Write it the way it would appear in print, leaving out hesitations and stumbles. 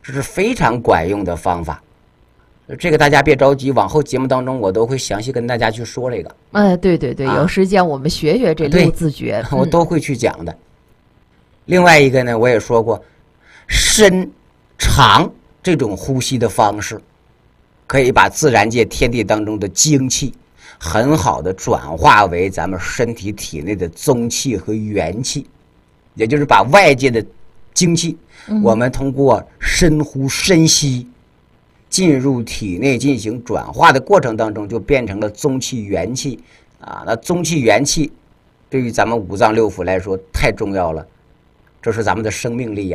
这是非常管用的方法。这个大家别着急，往后节目当中我都会详细跟大家去说这个。 对对对，有时间我们学学这六字诀， 我都会去讲的。另外一个呢，我也说过，深长这种呼吸的方式，可以把自然界天地当中的精气很好的转化为咱们身体体内的宗气和元气，也就是把外界的精气，我们通过深呼深吸进入体内进行转化的过程当中，就变成了宗气元气啊。那宗气元气对于咱们五脏六腑来说太重要了，这是咱们的生命力呀。